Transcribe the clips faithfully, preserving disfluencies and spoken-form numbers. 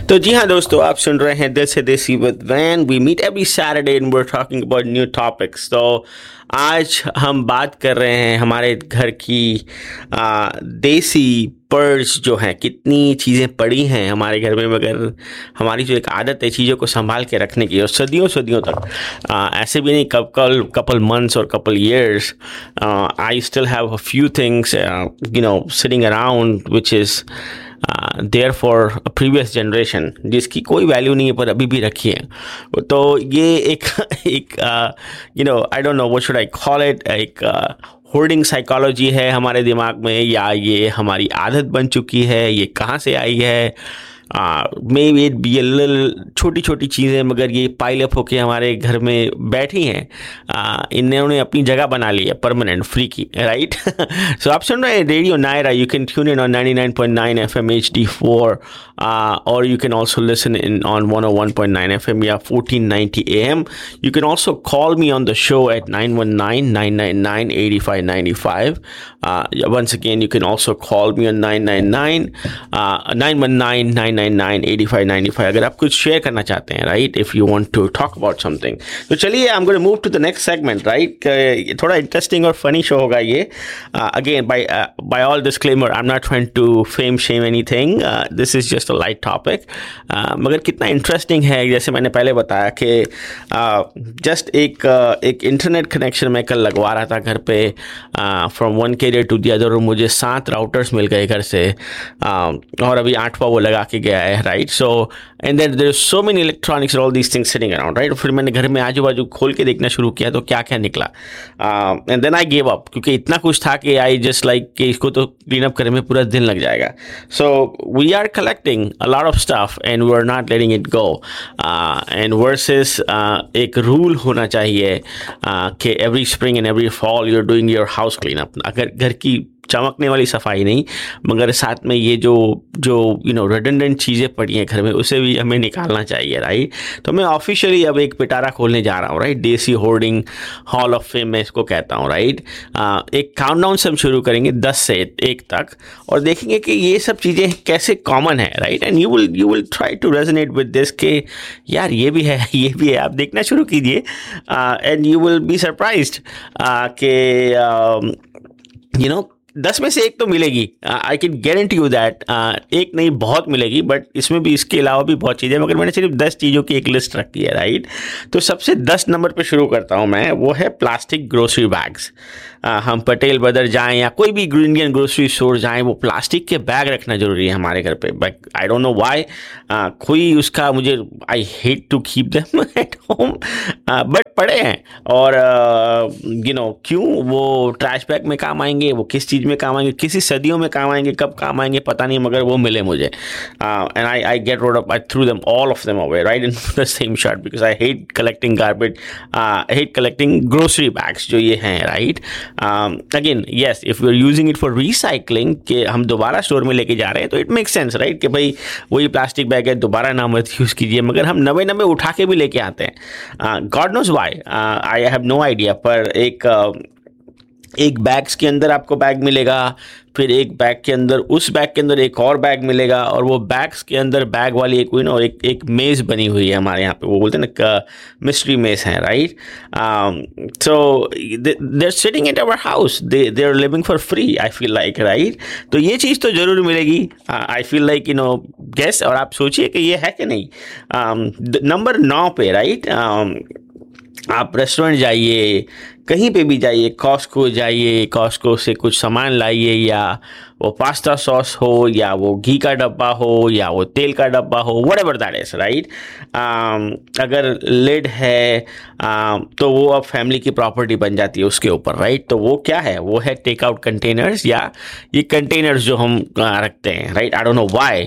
तो जी हाँ दोस्तों, आप सुन रहे हैं दिल से देसी with van. We meet every Saturday and we are talking about new topics. तो आज हम बात कर रहे हैं हमारे घर की आ, देसी पर्स जो हैं, कितनी चीज़ें पड़ी हैं हमारे घर में, मगर हमारी जो एक आदत है चीज़ों को संभाल के रखने की, और सदियों सदियों तक, आ, ऐसे भी नहीं कपल कपल मंथ्स और couple years, I still have a few things you know sitting around which is there for previous generation, जिसकी कोई वैल्यू नहीं है पर अभी भी रखी है। तो ये एक एक you know I don't know what should I call it, एक होर्डिंग साइकोलॉजी है हमारे दिमाग में, या ये हमारी आदत बन चुकी है, ये कहाँ से आई है? May be it be a little छोटी छोटी चीज़ें, मगर ये पाइल अप होके हमारे घर में बैठी हैं। uh, इन्होंने अपनी जगह बना ली है परमानेंट फ्री की, राइट? सो आप सुन रहे हैं radio Naira. You can tune in on ninety nine point nine F M H D four, और you can also listen in on one oh one point nine F M या fourteen ninety A M. You can also call me on the show at nine one nine, nine nine nine, eight five nine five. Uh, once again, you can also call me on nine nine nine, uh, nine one nine, nine nine nine, eight five nine five. अगर आप कुछ share करना चाहते हैं, right? If you want to talk about something. तो चलिए, I'm going to move to the next segment, right? uh, थोड़ा interesting और funny show होगा ये. Uh, again, by uh, by all disclaimer, I'm not trying to fame shame anything. Uh, this is just light topic, मगर कितना interesting है। जैसे मैंने पहले बताया कि जस्ट uh, एक uh, एक इंटरनेट कनेक्शन मैं कल लगवा रहा था घर पे, from one career to the other, और मुझे सात राउटर्स मिल गए घर से, uh, और अभी आठवां वो लगा के गया है, right? So and there there so many electronics, all these things sitting around, right? फिर मैंने घर में आजू बाजू खोल के देखना शुरू किया तो क्या क्या निकला, and then I give up, क्योंकि इतना कुछ था कि आई जस्ट लाइक कि इसको तो क्लीन अप करने में पूरा दिन लग जाएगा। So we are collecting a lot of stuff and we're not letting it go, uh, and versus uh, एक rule होना चाहिए uh, कि every spring and every fall you're doing your house cleanup। अगर घर की चमकने वाली सफाई नहीं, मगर साथ में ये जो जो यू नो रिडंडेंट चीज़ें पड़ी हैं घर में, उसे भी हमें निकालना चाहिए, राइट? तो मैं ऑफिशियली अब एक पिटारा खोलने जा रहा हूँ, राइट? देसी होर्डिंग हॉल ऑफ फेम मैं इसको कहता हूँ, राइट? एक काउंटडाउन से हम शुरू करेंगे दस से एक तक, और देखेंगे कि ये सब चीज़ें कैसे कॉमन है, right? And you will you will try to resonate with this के यार ये भी है, ये भी है। आप देखना शुरू कीजिए, and you will be surprised कि यू नो दस में से एक तो मिलेगी। I can guarantee you that, एक नहीं बहुत मिलेगी, बट इसमें भी इसके अलावा भी बहुत चीज़ें, मगर मैंने सिर्फ दस चीज़ों की एक लिस्ट रखी है, राइट? तो सबसे दस नंबर पे शुरू करता हूँ मैं, वो है प्लास्टिक ग्रोसरी बैग्स। uh, हम पटेल ब्रदर जाएं या कोई भी इंडियन ग्रोसरी स्टोर जाएं, वो प्लास्टिक के बैग रखना जरूरी है हमारे घर पे। But I don't know why, कोई उसका मुझे I hate to keep them at home, but पड़े हैं, और यू नो क्यों वो ट्रैश बैग में काम आएंगे, वो किस चीज़ में काम आएंगे, किसी सदियों में काम आएंगे, कब काम आएंगे पता नहीं, मगर वो मिले मुझे, and I I get road up, I through them all of them away, right, in the same shot, because I hate collecting garbage, I hate collecting grocery bags जो ये हैं, right? Again yes, if you are using it for recycling, कि हम दोबारा store में लेके जा रहे हैं, तो इट मेक्स सेंस, राइट? कि भाई वही प्लास्टिक बैग है, दोबारा ना मत यूज़ कीजिए, मगर हम नवे नवे उठा के भी लेके आते हैं, God knows why, I have no idea. पर एक uh, एक बैग्स के अंदर आपको बैग मिलेगा, फिर एक बैग के अंदर, उस बैग के अंदर एक और बैग मिलेगा, और वो बैग्स के अंदर बैग वाली एक यू नो एक एक मेज़ बनी हुई है हमारे यहाँ पे, वो बोलते हैं ना मिस्ट्री मेज़ है, right? So they are sitting at our house, they they are living for free, I feel like, right? तो ये चीज़ तो ज़रूर मिलेगी, I feel like you know guess, और आप सोचिए कि ये है कि नहीं। नंबर um, नौ पे, राइट? um, आप रेस्टोरेंट जाइए, कहीं पे भी जाइए, कॉस्को जाइए, कॉस्को से कुछ सामान लाइए, या वो पास्ता सॉस हो, या वो घी का डब्बा हो, या वो तेल का डब्बा हो, व्हाटएवर दैट इज, राइट? अगर लिड है um, तो वो अब फैमिली की प्रॉपर्टी बन जाती है उसके ऊपर, राइट? तो वो क्या है? वो है टेक आउट कंटेनर्स, या ये कंटेनर्स जो हम uh, रखते हैं, right? I don't know why,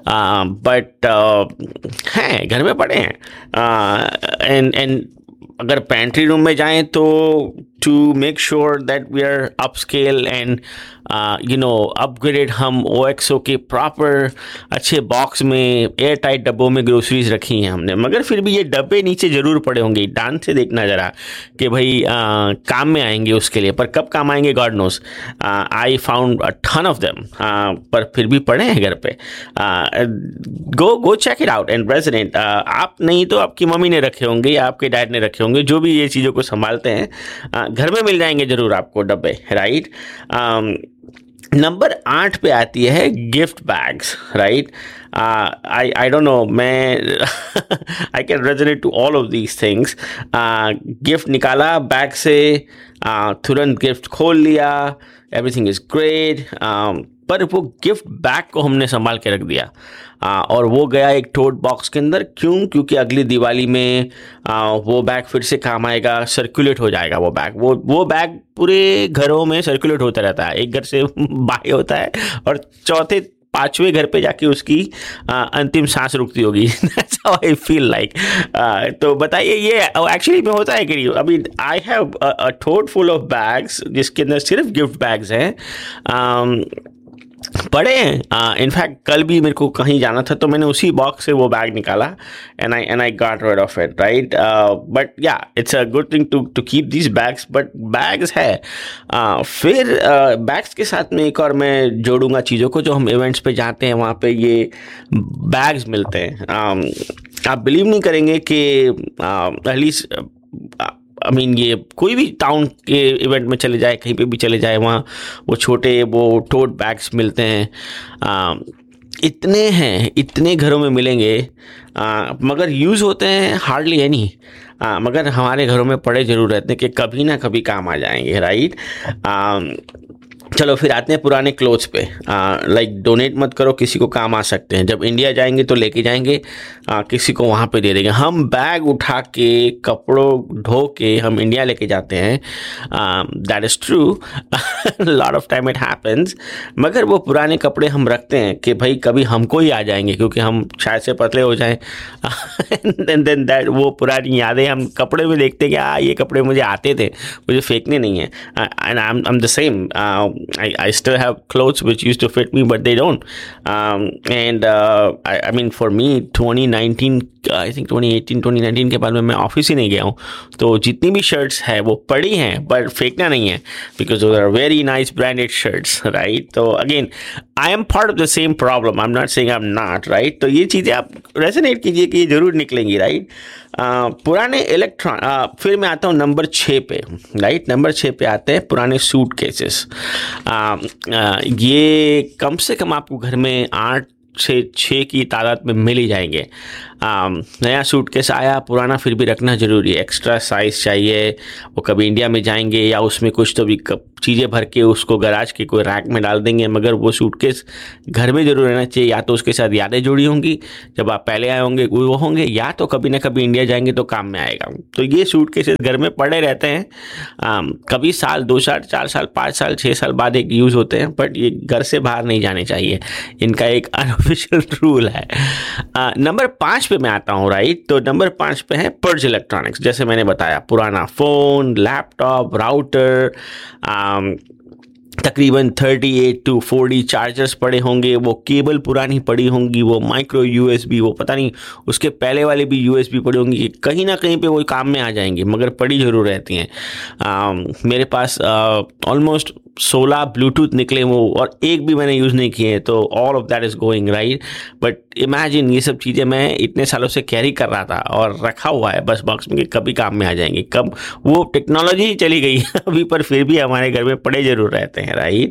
but हैं, घर में पड़े हैं, एंड uh, एंड अगर पेंट्री रूम में जाएं तो to make sure that we are upscale and uh, you know upgraded. हम O X O के प्रॉपर अच्छे बॉक्स में एयर टाइट डब्बों में ग्रोसरीज रखी हैं हमने, मगर फिर भी ये डब्बे नीचे ज़रूर पड़े होंगे. ध्यान से देखना ज़रा कि भाई आ, काम में आएंगे उसके लिए, पर कब काम आएंगे God knows. I found a ton of them, पर फिर भी पड़े हैं घर पे. गो go check it out and resonate. आप नहीं तो आपकी मम्मी ने रखे होंगे या आपके डैड ने रखे होंगे, जो भी ये चीज़ों को संभालते हैं. uh, घर में मिल जाएंगे ज़रूर आपको डब्बे, राइट. नंबर आठ पे आती है gift bags, right. I I don't know, मैं I can resonate to all of these things. Gift निकाला बैग से, uh, तुरंत गिफ्ट खोल लिया, एवरीथिंग इज़ ग्रेट, पर वो गिफ्ट बैग को हमने संभाल के रख दिया. आ, और वो गया एक टोट बॉक्स के अंदर. क्यों? क्योंकि अगली दिवाली में आ, वो बैग फिर से काम आएगा, सर्कुलेट हो जाएगा वो बैग. वो वो बैग पूरे घरों में सर्कुलेट होता रहता है, एक घर से बाय होता है और चौथे पांचवें घर पे जाके उसकी आ, अंतिम सांस रुकती होगी. That's how I feel like. आ, तो बताइए ये एक्चुअली में होता है कि नहीं. अभी I have a tote full of bags जिसके अंदर सिर्फ गिफ्ट बैग्स हैं, पड़े हैं. इनफैक्ट कल भी मेरे को कहीं जाना था तो मैंने उसी बॉक्स से वो बैग निकाला and I and I got rid of it, right. But या it's a good thing to to keep this bags, but bags है. uh, फिर बैग्स uh, के साथ में एक और मैं जोड़ूंगा चीज़ों को. जो हम इवेंट्स पे जाते हैं वहाँ पे ये बैग्स मिलते हैं. um, आप बिलीव नहीं करेंगे कि एटलीस्ट आई मीन ये कोई भी टाउन के इवेंट में चले जाए, कहीं पे भी चले जाए, वहाँ वो छोटे वो टोट बैग्स मिलते हैं. आ, इतने हैं, इतने घरों में मिलेंगे, आ, मगर यूज़ होते हैं हार्डली एनी. मगर हमारे घरों में पड़े ज़रूर रहते हैं कि कभी ना कभी काम आ जाएंगे, राइट. चलो फिर आते हैं पुराने क्लोथ्स पे. लाइक डोनेट मत करो, किसी को काम आ सकते हैं. जब इंडिया जाएंगे तो लेके जाएंगे, आ, किसी को वहाँ पे दे देंगे. हम बैग उठा के कपड़ों धो के हम इंडिया लेके जाते हैं. That is true, lot of time it happens. मगर वो पुराने कपड़े हम रखते हैं कि भाई कभी हमको ही आ जाएंगे, क्योंकि हम शायद से पतले हो जाएं. एंड देन दैट वो पुरानी यादें हम कपड़े में देखते हैं कि हाँ ये कपड़े मुझे आते थे, मुझे फेंकने नहीं है. And I am the same. I, I still have clothes which used to fit me, but they don't. Um, and uh, I, I mean, for me, twenty nineteen, uh, I think twenty eighteen, twenty nineteen के बाद में मैं office ही नहीं गया हूँ, तो जितनी भी शर्ट्स हैं वो पड़ी हैं, but फेंकना नहीं है, because those are very nice branded shirts, right? तो again, I am part of the same problem. I'm not saying I'm not, right? तो ये चीज़ें आप रेजोनेट कीजिए कि ये ज़रूर निकलेंगी, राइट. Uh, पुराने इलेक्ट्रॉन uh, फिर मैं आता हूँ नंबर छः पे, राइट. नंबर छः पे आते हैं पुराने सूट केसेस. uh, uh, ये कम से कम आपको घर में आठ से छः की तादाद में मिल ही जाएंगे. um, नया सूट केस आया, पुराना फिर भी रखना ज़रूरी है. एक्स्ट्रा साइज़ चाहिए, वो कभी इंडिया में जाएंगे या उसमें कुछ तो भी चीज़ें भर के उसको गराज के कोई रैक में डाल देंगे, मगर वो सूटकेस घर में ज़रूर रहना चाहिए. या तो उसके साथ यादें जुड़ी होंगी जब आप पहले आए होंगे वो होंगे, या तो कभी ना कभी इंडिया जाएंगे तो काम में आएगा. तो ये सूटकेसेस घर में पड़े रहते हैं. आम, कभी साल दो साल चार साल पाँच साल छः साल बाद एक यूज़ होते हैं, बट ये घर से बाहर नहीं जाने चाहिए. इनका एक अनऑफिशियल रूल है. नंबर पाँच पे मैं आता हूँ, राइट. तो नंबर पाँच पे है पर्ज इलेक्ट्रॉनिक्स. जैसे मैंने बताया, पुराना फ़ोन, लैपटॉप, राउटर, तकरीबन अड़तीस टू चालीस चार्जर्स पड़े होंगे, वो केबल पुरानी पड़ी होंगी, वो माइक्रो यूएसबी, वो पता नहीं उसके पहले वाले भी यूएसबी पड़ी होंगी. कहीं ना कहीं पे वो काम में आ जाएंगे, मगर पड़ी ज़रूर रहती हैं. आ, मेरे पास ऑलमोस्ट सोलह ब्लूटूथ निकले वो, और एक भी मैंने यूज़ नहीं किए, तो all of that is going, right. But imagine ये सब चीज़ें मैं इतने सालों से कैरी कर रहा था और रखा हुआ है बस बॉक्स में कि कभी काम में आ जाएंगे. कब वो टेक्नोलॉजी चली गई अभी, पर फिर भी हमारे घर में पड़े ज़रूर रहते हैं, राइट.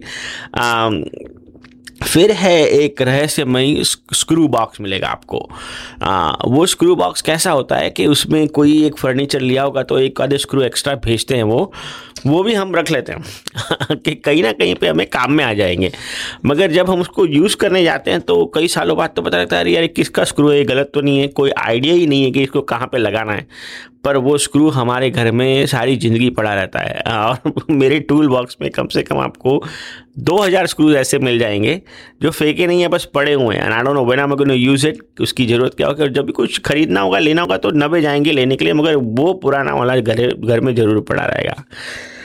फिर है एक रहस्यमयी स्क्रू बॉक्स मिलेगा आपको. आ, वो स्क्रू बॉक्स कैसा होता है कि उसमें कोई एक फर्नीचर लिया होगा तो एक आधे स्क्रू एक्स्ट्रा भेजते हैं, वो वो भी हम रख लेते हैं कि कहीं ना कहीं पे हमें काम में आ जाएंगे. मगर जब हम उसको यूज़ करने जाते हैं तो कई सालों बाद तो पता लगता है अरे यार किसका स्क्रू है, गलत तो नहीं है, कोई आइडिया ही नहीं है कि इसको कहाँ पे लगाना है. पर वो स्क्रू हमारे घर में सारी ज़िंदगी पड़ा रहता है. और मेरे टूल बॉक्स में कम से कम आपको दो हज़ार स्क्रूज ऐसे मिल जाएंगे जो फेंके नहीं है, बस पड़े हुए हैं. And I don't know when I am going to use it, उसकी ज़रूरत क्या होगी. जब भी कुछ खरीदना होगा, लेना होगा, तो नब्बे जाएंगे लेने के लिए, मगर वो पुराना वाला घर घर में ज़रूर पड़ा रहेगा.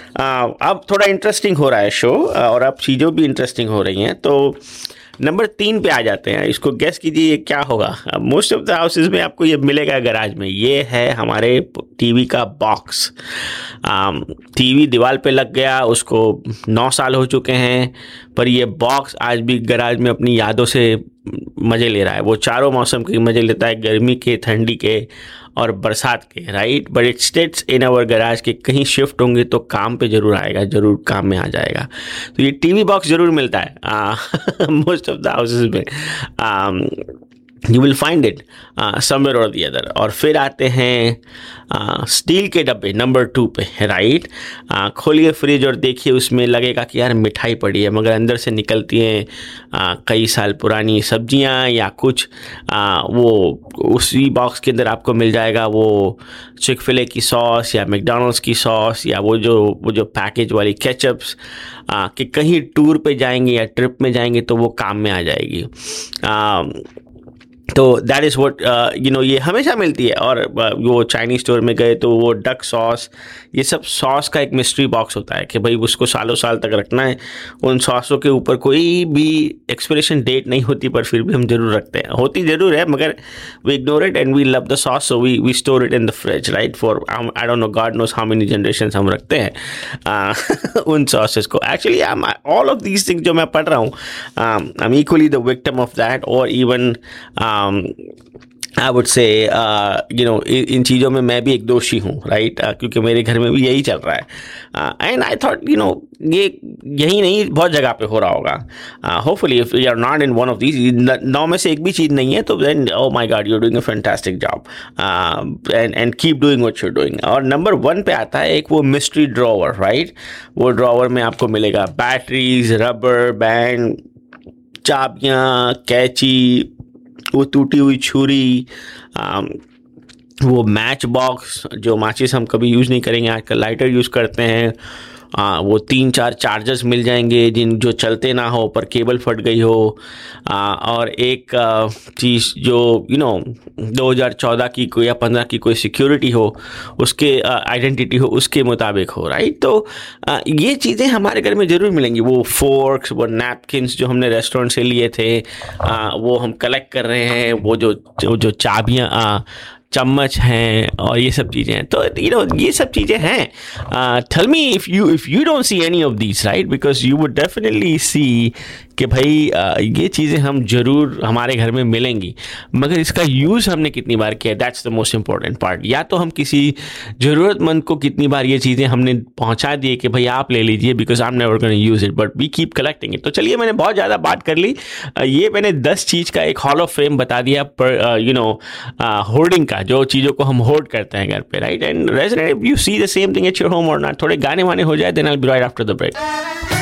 अब थोड़ा इंटरेस्टिंग हो रहा है शो और अब चीज़ों भी इंटरेस्टिंग हो रही हैं। तो नंबर तीन पे आ जाते हैं। इसको गेस कीजिए क्या होगा। मोस्ट ऑफ द हाउसेज में आपको ये मिलेगा गैराज में। ये है हमारे टीवी का बॉक्स। टीवी दीवार पे लग गया, उसको नौ साल हो चुके हैं, पर ये बॉक्स आज भी गैराज में अपनी यादों से मज़े ले रहा है। वो चारों मौसम के मज़े लेता है, गर्मी के, ठंडी के और बरसात के, right. But it states in our garage के कहीं शिफ्ट होंगे तो काम पे ज़रूर आएगा, ज़रूर काम में आ जाएगा। तो ये टीवी बॉक्स ज़रूर मिलता है मोस्ट ऑफ द हाउसेज में। You will find it somewhere और दी अदर। और फिर आते हैं स्टील uh, के डब्बे नंबर टू पे, राइट। uh, खोलिए फ्रिज और देखिए, उसमें लगेगा कि यार मिठाई पड़ी है, मगर अंदर से निकलती हैं uh, कई साल पुरानी सब्जियां या कुछ। uh, वो उसी बॉक्स के अंदर आपको मिल जाएगा वो चिक-फिले की सॉस या मैकडॉनल्ड्स की सॉस या वो जो वो जो पैकेज वाली केचप्स, uh, कि कहीं टूर पे जाएंगे या ट्रिप में जाएंगे तो वो काम में आ जाएगी। uh, तो that is what you know, ये हमेशा मिलती है। और uh, वो चाइनीज़ स्टोर में गए तो वो डक सॉस, ये सब सॉस का एक मिस्ट्री बॉक्स होता है कि भाई उसको सालों साल तक रखना है। उन सॉसों के ऊपर कोई भी एक्सपायरेशन डेट नहीं होती, पर फिर भी हम जरूर रखते हैं। होती ज़रूर है मगर we ignore it and we love the sauce, so we we store it in the fridge, right, for I don't know, God knows how many generations हम रखते हैं uh, उन सॉसेस को। Actually all of these things जो मैं पढ़ रहा हूँ, I am equally the victim of that. और even I would say you know, इन चीज़ों में मैं भी एक दोषी हूँ, राइट, uh, क्योंकि मेरे घर में भी यही चल रहा है। And I thought you know, ये यही नहीं, बहुत जगह पे हो रहा होगा। Hopefully if you are not in one of these, नौ में से एक भी चीज़ नहीं है, तो then oh my God, you are doing a fantastic job and and keep doing what you are doing. और नंबर वन पे आता है एक वो मिस्ट्री ड्रॉवर, राइट। वो ड्रॉवर में आपको मिलेगा बैटरीज, रबर बैंड, चाबियाँ, कैची, वो टूटी हुई छुरी, वो मैच बॉक्स जो माचिस हम कभी यूज़ नहीं करेंगे, आजकल लाइटर यूज़ करते हैं। आ, वो तीन चार चार्जर्स मिल जाएंगे जिन जो चलते ना हो पर केबल फट गई हो। आ, और एक चीज़ जो यू नो दो हज़ार चौदह की कोई या पंद्रह की कोई सिक्योरिटी हो, उसके आइडेंटिटी हो, उसके मुताबिक हो, राइट। तो आ, ये चीज़ें हमारे घर में ज़रूर मिलेंगी। वो फोर्क्स, वो नैपकिन्स जो हमने रेस्टोरेंट से लिए थे, आ, वो हम कलेक्ट कर रहे हैं। वो जो जो, जो चाबियाँ, चम्मच हैं और ये सब चीज़ें हैं। तो यू नो ये सब चीज़ें हैं। Tell me if you if you don't see any of these, right, because you would definitely सी कि भाई uh, ये चीज़ें हम ज़रूर हमारे घर में मिलेंगी, मगर इसका यूज़ हमने कितनी बार किया, that's the most important part. या तो हम किसी ज़रूरतमंद को कितनी बार ये चीज़ें हमने पहुंचा दिए कि भाई आप ले लीजिए, because I am never gonna use it, but we keep collecting it. तो चलिए, मैंने बहुत ज़्यादा बात कर ली। uh, ये मैंने दस चीज़ का एक हॉल ऑफ फेम बता दिया पर यू नो होर्डिंग का, जो चीज़ों को हम होर्ड करते हैं घर पे, right. And resonate, you see the same thing at your home और नॉट। थोड़े गाने वाने हो जाए, then I will be right after the break.